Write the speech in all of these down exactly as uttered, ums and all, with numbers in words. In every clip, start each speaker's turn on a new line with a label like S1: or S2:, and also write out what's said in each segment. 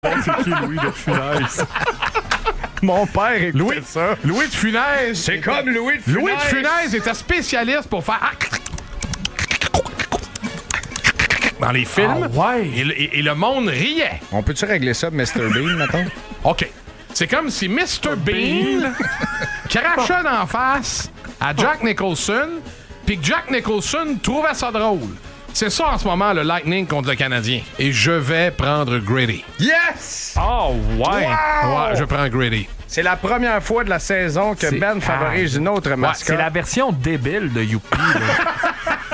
S1: C'est qui Louis de Funès? Mon père écoutait
S2: Louis,
S1: ça.
S2: Louis de Funès.
S1: C'est comme Louis de Funès.
S2: Louis de Funès était spécialiste pour faire... dans les films.
S1: Ah ouais.
S2: Et, le- et- et le monde riait.
S3: On peut-tu régler ça, mister Bean, mettons?
S2: OK. C'est comme si mister Bean crachait d'en face à Jack Nicholson, puis que Jack Nicholson trouvait ça drôle. C'est ça en ce moment, le Lightning contre le Canadien. Et je vais prendre Grady.
S3: Yes!
S1: Oh, ouais.
S3: Wow!
S2: Ouais, je prends Grady.
S3: C'est la première fois de la saison que
S1: C'est-
S3: Ben favorise une autre mascotte.
S1: C'est la version débile de Youpi. là.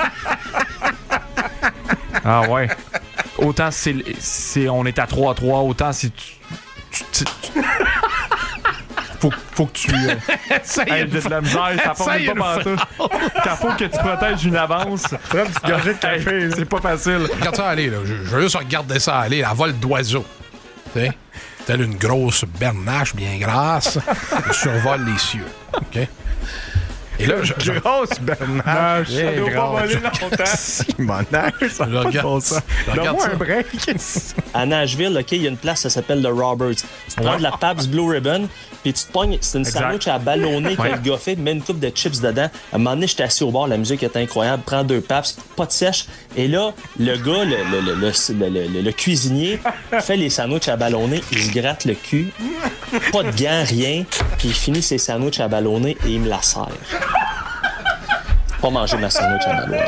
S1: Ah ouais. Autant c'est, c'est on est à trois à trois, autant si tu... tu, tu, tu- faut, faut que tu... Euh,
S2: Essaye
S1: hey,
S2: une
S1: de la misère, ça part
S2: Essaye
S1: même pas
S2: une
S1: partout. Quand faut que tu protèges une avance.
S3: Prends une petite gorgée de café.
S1: Hey,
S3: là.
S1: c'est pas facile.
S2: Regarde ça aller, là. Je, je veux juste regarder ça aller, la vol d'oiseau. Tu sais? Telle une grosse bernache bien grasse, je survole les cieux. OK? Et là, je, je,
S3: Grosse Bernard.
S1: Ça doit pas voler longtemps.
S3: Simonaire, ça
S2: je
S3: n'a pas de
S2: regarde,
S3: bon sens.
S2: je regarde
S3: Donne-moi
S2: ça.
S3: un break.
S4: À Nashville, OK, il y a une place, ça s'appelle le Roberts. Tu te prends de la Pabst Blue Ribbon, puis tu te pognes, c'est une
S1: Exact.
S4: sandwich à ballonner que
S1: Ouais.
S4: le gars fait, mets une coupe de chips dedans. À un moment donné, j'étais assis au bord, la musique était incroyable, prends deux Pabst, pas de sèche. Et là, le gars, le, le, le, le, le- le- le cuisinier, fait les sandwichs à ballonner, il se gratte le cul, pas de gants, rien, puis il finit ses sandwichs à ballonner et il me la sert. Pas manger ma sandwich à ballonner.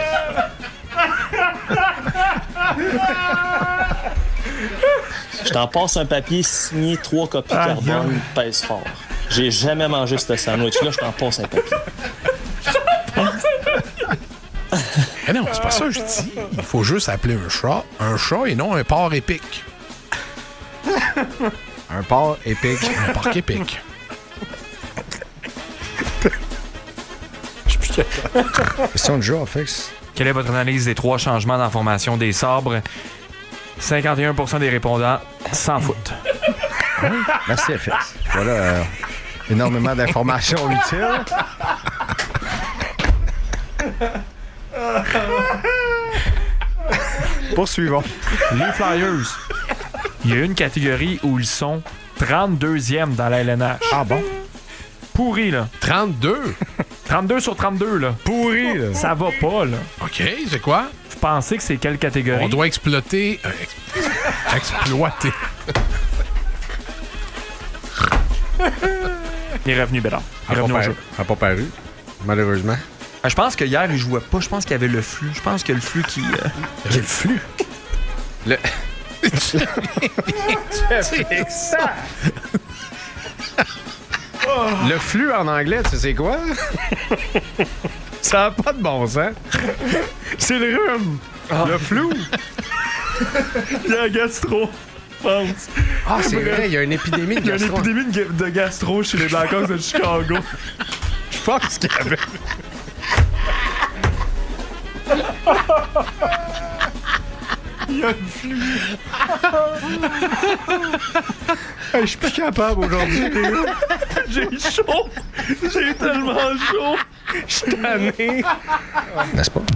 S4: Je t'en passe un papier signé trois copies
S1: Ah,
S4: carbone,
S1: non.
S4: pèse fort. J'ai jamais mangé ce sandwich-là, je t'en passe un papier.
S2: Eh non, c'est pas ça que je dis. Il faut juste appeler un chat un chat et non un porc épique.
S3: Un porc épique.
S2: Un porc épique.
S3: Question de jeu, Fix.
S1: Quelle est votre analyse des trois changements dans la formation des sabres? cinquante et un pour cent des répondants s'en foutent.
S3: Merci, F X. Voilà, euh, énormément d'informations utiles. Poursuivons.
S1: Les Flyers, il y a une catégorie où ils sont trente-deuxième dans la L N H.
S3: Ah bon?
S1: Pourri, là.
S2: trente-deux.
S1: trente-deux sur trente-deux, là.
S3: Pourri, là.
S1: Ça va pas, là.
S2: OK, c'est quoi?
S1: Vous pensez que c'est quelle catégorie?
S2: On doit exploiter... euh, ex- exploiter.
S1: Il est revenu, Bédard. Il est
S3: Ça
S1: revenu au jeu.
S3: n'a pas paru, malheureusement.
S1: Ah, je pense que hier, il jouait pas. Je pense qu'il y avait le flux. Je pense que le flux qui... euh,
S2: J'ai le flux.
S3: Le... Le flux en anglais, tu sais c'est quoi? Ça n'a pas de bon sens. C'est le rhume. Le flou.
S1: Il y a un gastro, je pense.
S3: Ah, c'est vrai, il y a une épidémie de
S1: Il y a une
S3: gastro.
S1: épidémie de, de gastro chez les Blackhawks de Chicago.
S3: Je pense qu'il y avait...
S1: Il y a une flux.
S3: Hey, je suis plus capable aujourd'hui.
S1: J'ai chaud. J'ai tellement chaud.
S3: Je suis tanné. N'est-ce pas?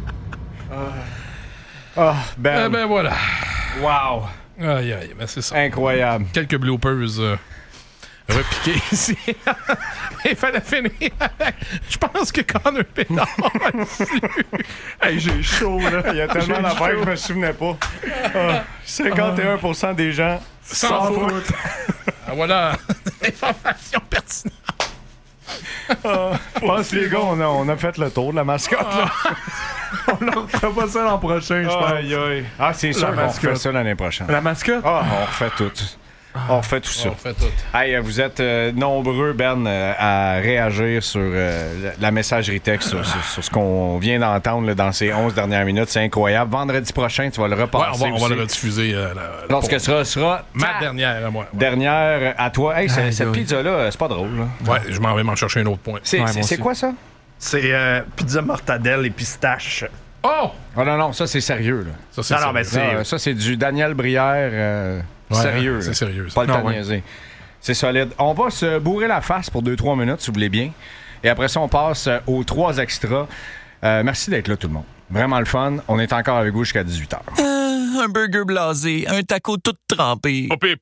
S3: Ah,
S2: Eh
S3: ben,
S2: ben voilà.
S3: wow.
S2: Aïe, aïe, ben c'est ça.
S3: Incroyable.
S2: Quelques bloopers euh, repiqués ici. Il fallait finir avec... Je pense que Connor Bedard a le flux.
S1: Hey, j'ai chaud, là.
S3: Il y a tellement d'affaires que je me souvenais pas. Ah, cinquante et un pour cent des gens
S2: Sans
S3: s'en
S2: faute.
S3: foutent.
S2: Ah, voilà. Information pertinente.
S3: Je pense, les gars, on a, on a fait le tour de la mascotte. Là.
S1: On ne refait pas ça l'an prochain, je pense.
S3: Aïe, aïe. Ah, c'est sûr qu'on
S1: mascotte.
S3: refait ça l'année prochaine.
S1: La mascotte?
S3: Ah, on refait tout. On refait tout ça.
S2: On fait tout.
S3: Hey, vous êtes euh, nombreux, Ben, euh, à réagir sur euh, la, la messagerie texte, sur, sur- sur ce qu'on vient d'entendre là, dans ces onze dernières minutes. C'est incroyable. Vendredi prochain, tu vas le
S2: Ouais,
S3: repasser
S2: on va, on va
S3: aussi.
S2: le rediffuser. Euh, la-
S3: Lorsque
S2: pour-
S3: ce sera, sera
S2: Ma
S3: ta
S2: dernière à moi. Ouais,
S3: dernière à toi. Hey, c'est-
S1: Aïe,
S3: cette
S1: aïe.
S3: pizza-là, euh, c'est pas drôle. Là.
S2: Ouais, je m'en vais m'en chercher un autre point.
S3: C'est
S1: Ouais,
S3: c'est-
S1: moi
S3: c'est
S1: aussi.
S3: quoi ça?
S5: C'est euh, pizza mortadelle et pistache.
S2: Oh!
S3: Oh non, non, ça c'est sérieux. Là.
S2: Ça, c'est
S5: Non, non,
S2: sérieux.
S5: mais c'est-
S3: Ça, ça, c'est du Daniel Brière euh,
S2: Ouais,
S3: sérieux.
S2: hein, c'est
S3: là.
S2: sérieux, ça.
S3: Pas le
S1: Ah,
S3: temps de
S1: ouais.
S3: niaiser. C'est solide. On va se bourrer la face pour deux trois minutes, si vous voulez bien. Et après ça, on passe euh, aux trois extras. Euh, merci d'être là, tout le monde. Vraiment le fun. On est encore avec vous jusqu'à dix-huit heures.
S6: Euh, un burger blasé, un taco tout trempé.
S2: Pas pire,